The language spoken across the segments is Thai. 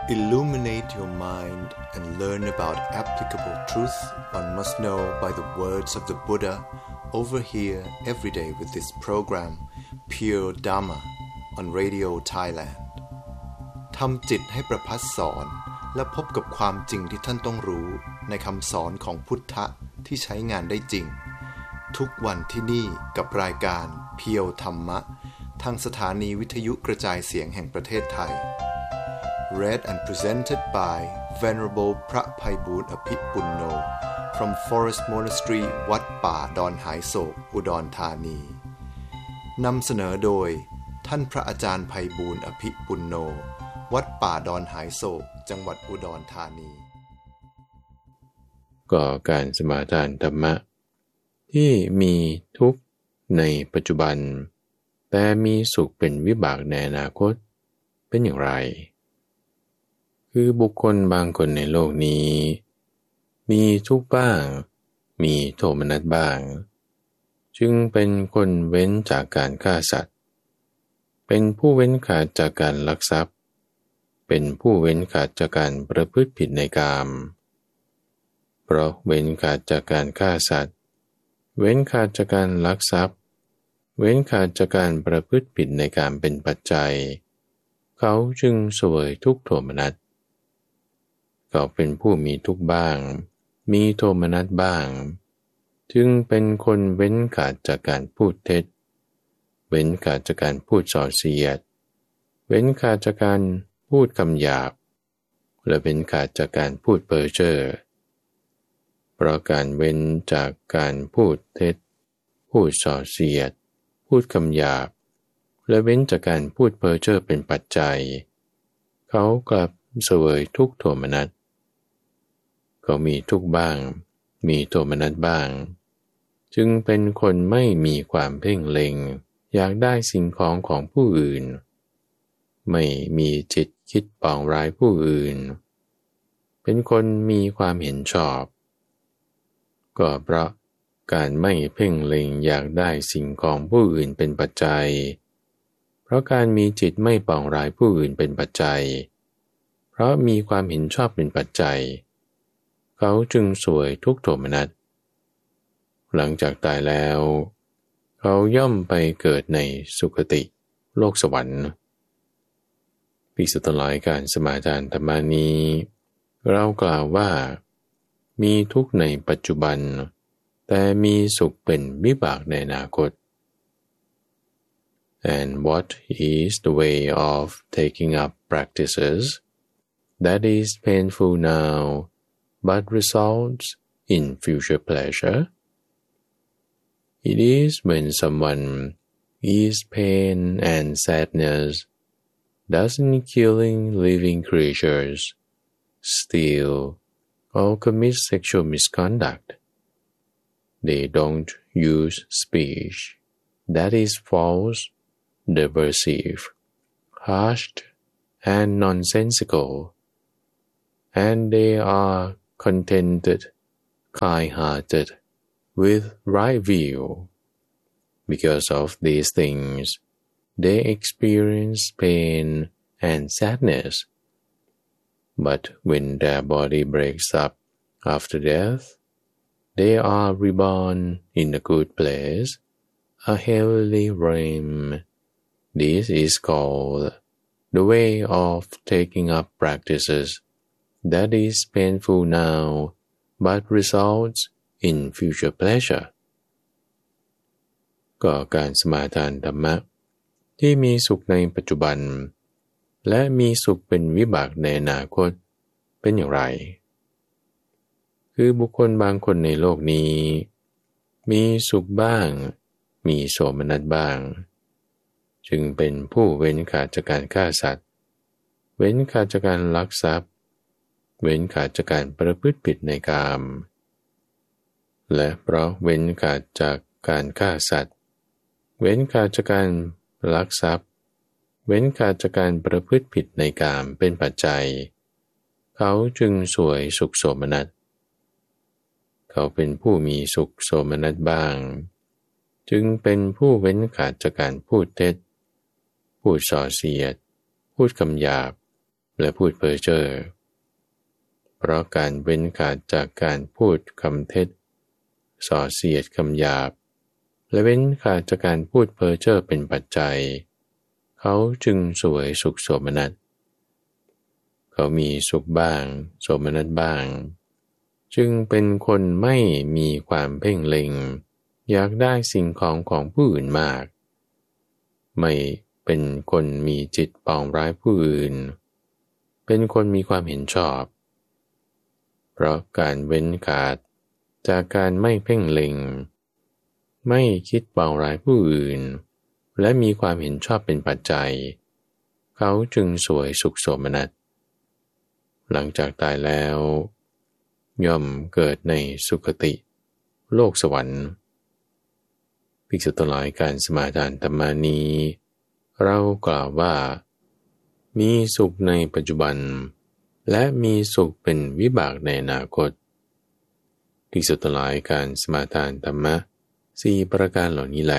Illuminate your mind and learn about applicable truth one must know by the words of the Buddha over here every day with this program Pure Dhamma on Radio Thailand ทำจิตให้ประพัดสอนและพบกับความจริงที่ท่านต้องรู้ในคำสอนของพุทธะที่ใช้งานได้จริงทุกวันที่นี่กับรายการเพียวธรรมะทางสถานีวิทยุกระจายเสียงแห่งประเทศไทย Read and presented by Venerable พระไพบูลย์อภิปุณโญ from Forest Monastery วัดป่าดอนหายโศกอุดรธานีนำเสนอโดยท่านพระอาจารย์ไพบูลย์อภิปุณโญวัดป่าดอนหายโศกจังหวัดอุดรธานีก็การสมาทานธรรมะที่มีทุกข์ในปัจจุบันแต่มีสุขเป็นวิบากในอนาคตเป็นอย่างไรคือบุคคลบางคนในโลกนี้มีทุกข์บ้างมีโทมนัสบ้างจึงเป็นคนเว้นจากการฆ่าสัตว์เป็นผู้เว้นขาดจากการลักทรัพย์เป็นผู้เว้นขาดจากการประพฤติผิดในกามเพราะเว้นขาดจากการฆ่าสัตว์เว้นขาดจากการลักทรัพย์เว้นขาดจากการประพฤติผิดในกามเป็นปัจจัยเขาจึงเสวยทุกข์โทมนัสเขาเป็นผู้มีทุกข์บ้างมีโทมนัสบ้างจึงเป็นคนเว้นขาดจากการพูดเท็จเว้นขาดจากการพูดส่อเสียดเว้นขาดจากการพูดคำหยาบและเว้นขาดจากการพูดเพ้อเจ้อเพราะการเว้นจากการพูดเท็จพูดส่อเสียดพูดคำหยาบและเว้นจากการพูดเพ้อเจ้อเป็นปัจจัยเขากลับเสวยทุกข์โทมนัสเขามีทุกข์บ้างมีโทมนัสบ้างจึงเป็นคนไม่มีความเพ่งเล็งอยากได้สิ่งของของผู้อื่นไม่มีจิตคิดปองร้ายผู้อื่นเป็นคนมีความเห็นชอบก็เพราะการไม่เพ่งเล็งอยากได้สิ่งของผู้อื่นเป็นปัจจัยเพราะการมีจิตไม่ปองร้ายผู้อื่นเป็นปัจจัยเพราะมีความเห็นชอบเป็นปัจจัยเขาจึงเสวยทุกข์โทมนัสหลังจากตายแล้วเขาย่อมไปเกิดในสุคติโลกสวรรค์ภิกษุทั้งหลายการสมาทานธรรมานี้เรากล่าวว่ามีทุกข์ในปัจจุบันแต่มีสุขเป็นวิบากในอนาคต And what is the way of taking up practices that is painful now but results in future pleasure? It is when someone is pain and sadness doesn't killing living creatures, steal, or commit sexual misconduct. They don't use speech that is false, derisive, harsh, and nonsensical, and they are contented, kind-hearted, with right view. Because of these things, they experience pain and sadness. But when their body breaks up after death, they are reborn in a good place, a heavenly realm. This is called the way of taking up practices that is painful now, but results in future pleasure. ก็การสมาทานธรรมะที่มีสุขในปัจจุบันและมีสุขเป็นวิบากในอนาคตเป็นอย่างไรคือบุคคลบางคนในโลกนี้มีสุขบ้างมีโสมนัสบ้างจึงเป็นผู้เว้นขาดจากการฆ่าสัตว์เว้นขาดจากการลักทรัพย์เว้นขาดจากการประพฤติผิดในกามและเพราะเว้นขาดจากการฆ่าสัตว์เว้นขาดจากการลักทรัพย์เว้นขาดจากการประพฤติผิดในกามเป็นปัจจัยเขาจึงสวยสุขโสมนัสเขาเป็นผู้มีสุขโสมนัสบ้างจึงเป็นผู้เว้นขาดจากการพูดเท็จพูดส่อเสียดพูดคำหยาบและพูดเพ้อเจ้อเพราะการเว้นขาดจากการพูดคำเท็จส่อเสียดคำหยาบและเว้นขาดจากการพูดเพ้อเจ้อเป็นปัจจัยเขาจึงเสวยสุขโสมนัสเขามีสุขบ้างโสมนัสบ้างจึงเป็นคนไม่มีความเพ่งเล็งอยากได้สิ่งของผู้อื่นมากไม่เป็นคนมีจิตปองร้ายผู้อื่นเป็นคนมีความเห็นชอบเพราะการเว้นขาดจากการไม่เพ่งเล็งไม่คิดปองร้ายผู้อื่นและมีความเห็นชอบเป็นปัจจัยเขาจึงเสวยสุขโสมนัสหลังจากตายแล้วย่อมเกิดในสุคติโลกสวรรค์ภิกษุทั้งหลายการสมาทานธรรมานี้เรากล่าวว่ามีสุขในปัจจุบันและมีสุขเป็นวิบากในอนาคตภิกษุทั้งหลายการสมาทานธรรมะ4ประการเหล่านี้แล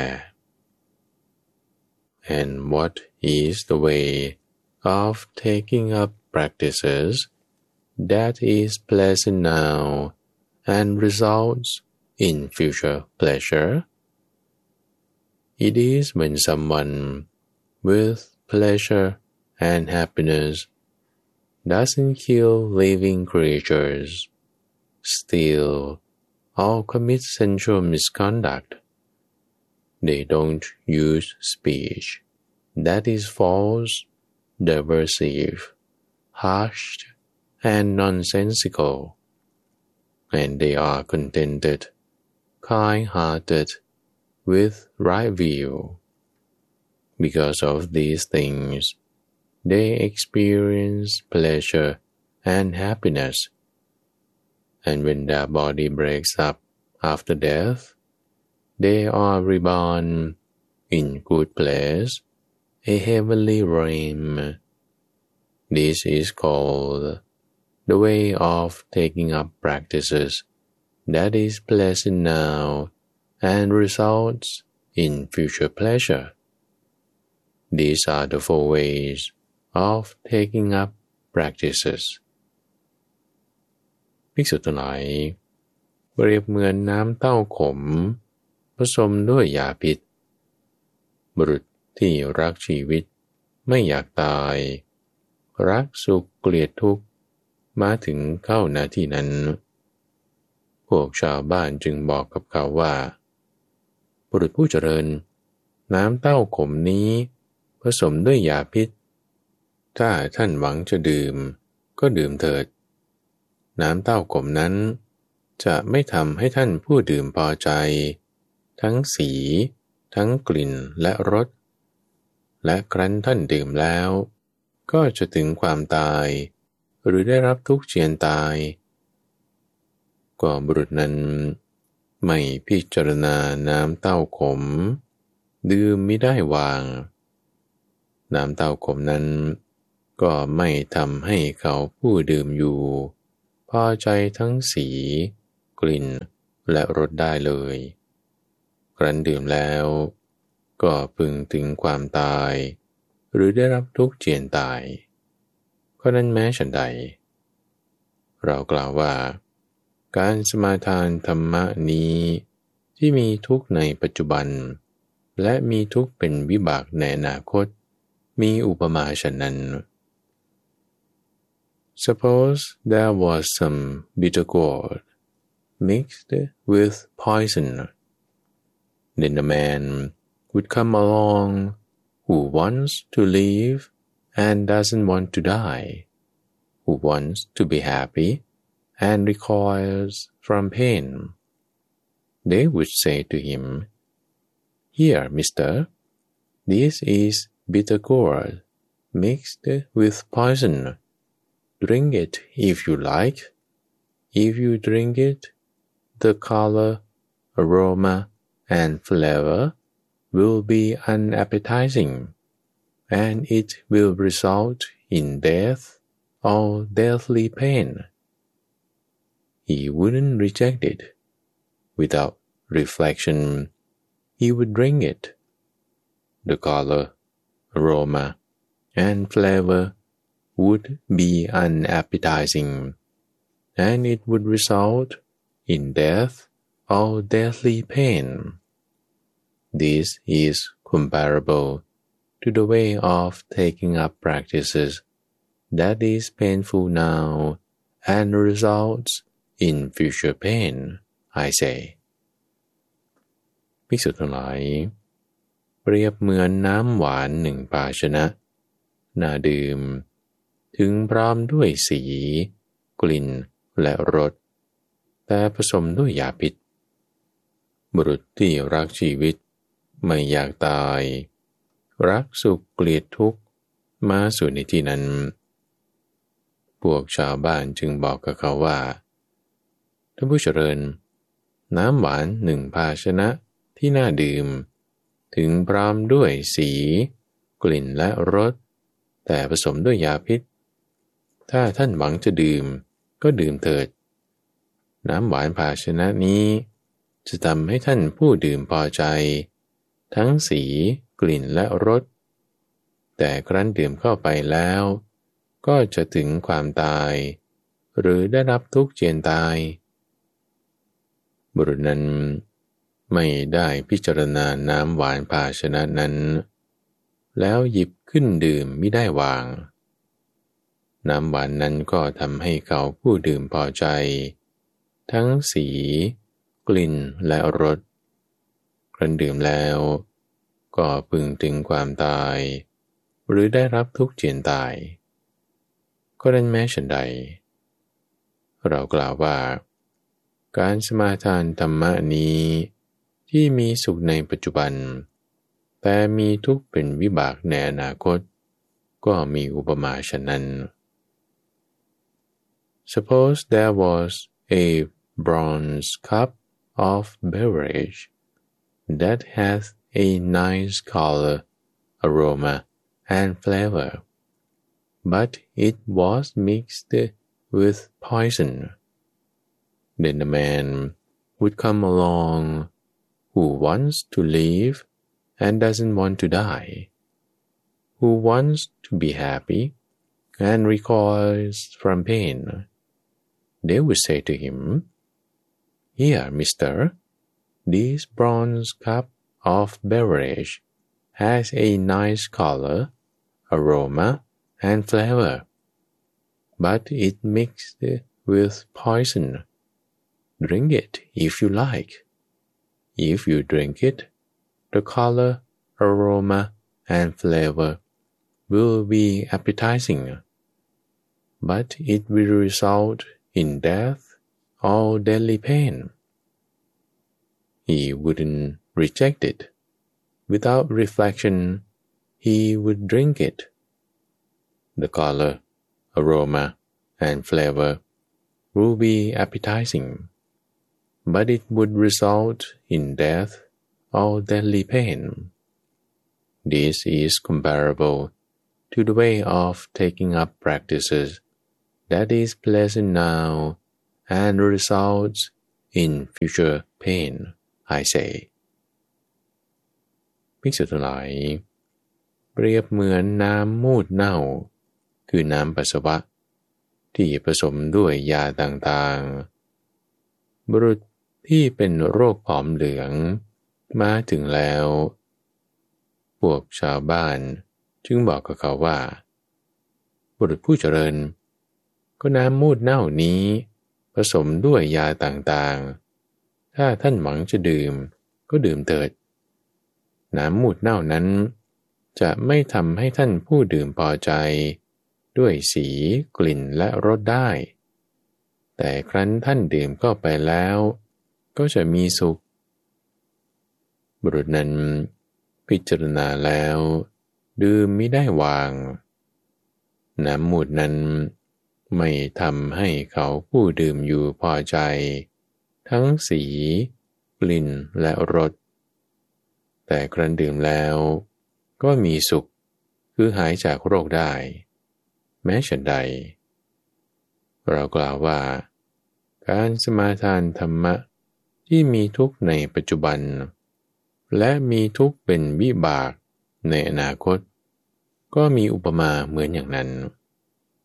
And what is the way of taking up practices that is pleasant now and results in future pleasure? It is when someone with pleasure and happiness doesn't kill living creatures, steal, or commit sensual misconduct. They don't use speech that is false, derisive, harsh, and nonsensical, and they are contented, kind-hearted, with right view. Because of these things, they experience pleasure and happiness, and when their body breaks up after death, they are reborn in good place, a heavenly realm. This is called the way of taking up practices that is pleasant now and results in future pleasure. These are the 4 ways of taking up practices. ภิกษุทั้งหลายเปรียบเหมือนน้ำเต้าขมผสมด้วยยาพิษบุรุษที่รักชีวิตไม่อยากตายรักสุขเกลียดทุกข์มาถึงเข้านาที่นั้นพวกชาวบ้านจึงบอกกับเขาว่าบุรุษผู้เจริญน้ำเต้าขมนี้ผสมด้วยยาพิษถ้าท่านหวังจะดื่มก็ดื่มเถิดน้ำเต้าขมนั้นจะไม่ทำให้ท่านผู้ดื่มพอใจทั้งสีทั้งกลิ่นและรสและครั้นท่านดื่มแล้วก็จะถึงความตายหรือได้รับทุกข์เจียนตายก็บุรุษนั้นไม่พิจารณาน้ำเต้าขมดื่มมิได้วางน้ำเต้าขมนั้นก็ไม่ทำให้เขาผู้ดื่มอยู่พอใจทั้งสีกลิ่นและรสได้เลยครั้นดื่มแล้วก็พึงถึงความตายหรือได้รับทุกข์เจียนตายเพราะนั้นแม้ฉันใดเรากล่าวว่าการสมาทานธรรมะนี้ที่มีทุกข์ในปัจจุบันและมีทุกข์เป็นวิบากในอนาคตมีอุปมาฉะนั้น Suppose there was some bitter gourd mixed with poison. Then a man would come along who wants to live and doesn't want to die, who wants to be happy and recoils from pain. They would say to him, "Here, mister, this is bitter gourd mixed with poison. Drink it if you like. If you drink it, the color, aroma, and flavor will be unappetizing, and it will result in death or deathly pain." He wouldn't reject it. Without reflection, he would drink it. The color, aroma, and flavor would be unappetizing, and it would result in death or deadly pain. This is comparable to the way of taking up practices that is painful now and results in future pain, I say. ภิกษุทั้งหลายเปรียบเหมือนน้ำหวานหนึ่งภาชนะน่าดื่มถึงพร้อมด้วยสีกลิ่นและรสแต่ผสมด้วยยาพิษบุรุษที่รักชีวิตไม่อยากตายรักสุขเกลียดทุกข์มาสู่ในที่นั้นพวกชาวบ้านจึงบอกกับเขาว่าท่านผู้เจริญน้ำหวานหนึ่งภาชนะที่น่าดื่มถึงพร้อมด้วยสีกลิ่นและรสแต่ผสมด้วยยาพิษถ้าท่านหวังจะดื่มก็ดื่มเถิดน้ำหวานภาชนะนี้จะทำให้ท่านผู้ดื่มพอใจทั้งสีกลิ่นและรสแต่ครั้นดื่มเข้าไปแล้วก็จะถึงความตายหรือได้รับทุกข์เจียนตายบุรุษนั้นไม่ได้พิจารณาน้ำหวานภาชนะนั้นแล้วหยิบขึ้นดื่มมิได้วางน้ำหวานนั้นก็ทำให้เขาผู้ดื่มพอใจทั้งสีกลิ่นและรสครั้นดื่มแล้วก็พึงถึงความตายหรือได้รับทุกข์เจียนตายก็นั้นแม้ฉันใดเรากล่าวว่าการสมาทานธรรมะนี้ที่มีสุขในปัจจุบันแต่มีทุกข์เป็นวิบากในอนาคตก็มีอุปมาฉะนั้น Suppose there was a bronze cup of beverage that has a nice color, aroma, and flavor, but it was mixed with poison. Then a man would come along who wants to live and doesn't want to die, who wants to be happy and recoils from pain. They would say to him, "Here, mister, this bronze cup of beverage has a nice color, aroma, and flavor, but it mixed with poison. Drink it if you like. If you drink it, the color, aroma, and flavor will be appetizing, but it will result in death or deadly pain." He wouldn't reject it. Without reflection, he would drink it. The color, aroma, and flavor will be appetizing, but it would result in death or deadly pain. This is comparable to the way of taking up practices that is pleasant now and results in future pain, I say. ภิกษุทั้งหลายเปรียบเหมือนน้ำมูดเน่าคือน้ำปัสสาวะที่ผสมด้วยยาต่างๆบุรุษที่เป็นโรคผอมเหลืองมาถึงแล้วพวกชาวบ้านจึงบอกกับเขาว่าบุรุษผู้เจริญก็น้ำมูดเน่านี้ผสมด้วยยาต่างๆถ้าท่านหวังจะดื่มก็ดื่มเถิดน้ำมูดเน่านั้นจะไม่ทำให้ท่านผู้ดื่มพอใจด้วยสีกลิ่นและรสได้แต่ครั้นท่านดื่มเข้าไปแล้วก็จะมีสุขบุรุษนั้นพิจารณาแล้วดื่มมิได้วางน้ำมูดนั้นไม่ทำให้เขาผู้ดื่มอยู่พอใจทั้งสีกลิ่นและรสแต่ครั้นดื่มแล้วก็มีสุขคือหายจากโรคได้แม้ฉันใดเรากล่าวว่าการสมาทานธรรมะที่มีทุกข์ในปัจจุบันและมีทุกข์เป็นวิบากในอนาคตก็มีอุปมาเหมือนอย่างนั้น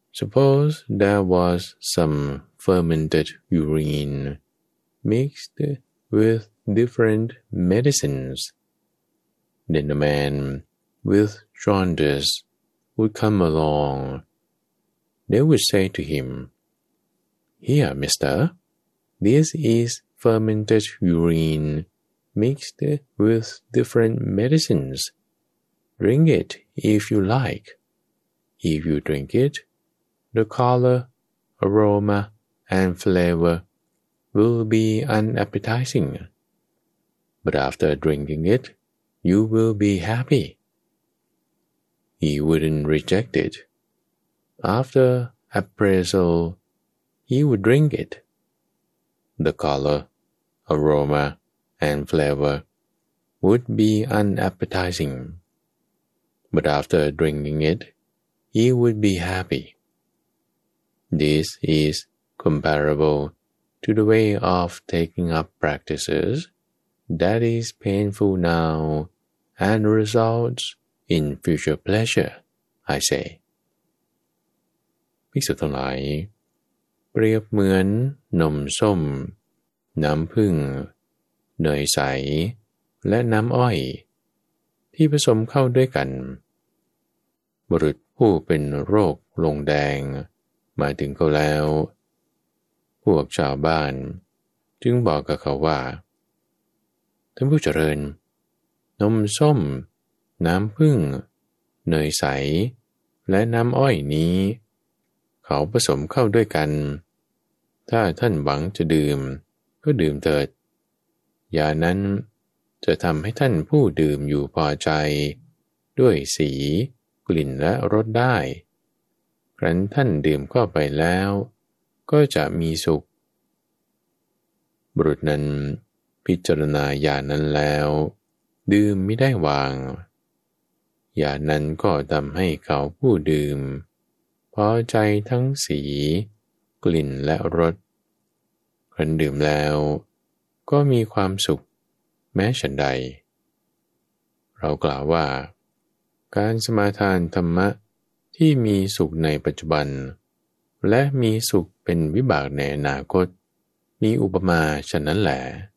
Suppose there was some fermented urine mixed with different medicines. Then a man with jaundice would come along. They would say to him, "Here, mister, this is fermented urine mixed with different medicines. Drink it if you like. If you drink it, the color, aroma, and flavor will be unappetizing. But after drinking it, you will be happy." He wouldn't reject it. After appraisal, he would drink it. The color, aroma, and flavor would be unappetizing. But after drinking it, he would be happy. This is comparable to the way of taking up practices that is painful now and results in future pleasure, I say. ภิกษุทั้งหลายเปรียบเหมือนนมส้มน้ำผึ้งเนยใสและน้ำอ้อยที่ผสมเข้าด้วยกันบุรุษผู้เป็นโรคลงแดงมาถึงเขาแล้วพวกชาวบ้านจึงบอกกับเขาว่าท่านผู้เจริญนมส้มน้ำผึ้งเนยใสและน้ำอ้อยนี้เขาผสมเข้าด้วยกันถ้าท่านหวังจะดื่มก็ดื่มเถิดยานั้นจะทำให้ท่านผู้ดื่มอยู่พอใจด้วยสีกลิ่นและรสได้ครั้นท่านดื่มเข้าไปแล้วก็จะมีสุขบุรุษนั้นพิจารณายานั้นแล้วดื่มไม่ได้วางยานั้นก็ทำให้เขาผู้ดื่มพอใจทั้งสีกลิ่นและรสครั้นดื่มแล้วก็มีความสุขแม้ฉันใดเรากล่าวว่าการสมาทานธรรมะที่มีสุขในปัจจุบันและมีสุขเป็นวิบากในอนาคตมีอุปมาฉะนั้นแหละ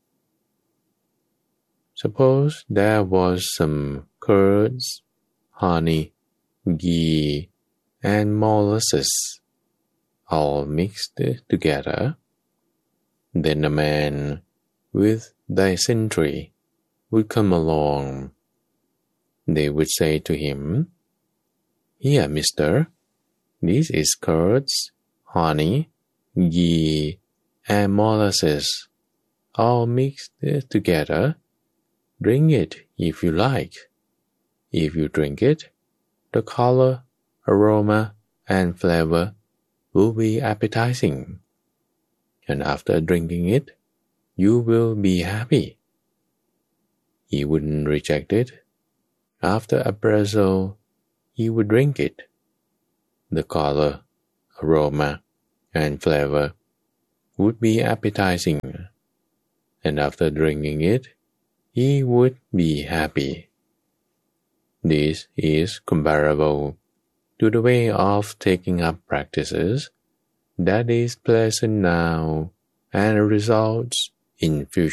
Suppose there was some curds, honey, ghee, and molasses all mixed together. Then a man with dysentery would come along. They would say to him, "Here, mister, this is curds, honey, ghee, and molasses, all mixed together. Drink it if you like. If you drink it, the color, aroma, and flavor will be appetizing. And after drinking it, you will be happy." He wouldn't reject it. After appraisal, he would drink it. The color, aroma, and flavor would be appetizing. And after drinking it, he would be happy. This is comparable to the way of taking up practices that is pleasant now and results in future